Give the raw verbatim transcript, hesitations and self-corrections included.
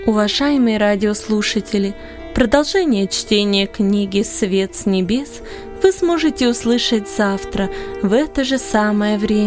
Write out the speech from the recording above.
Уважаемые радиослушатели, продолжение чтения книги «Свет с небес» вы сможете услышать завтра в это же самое время.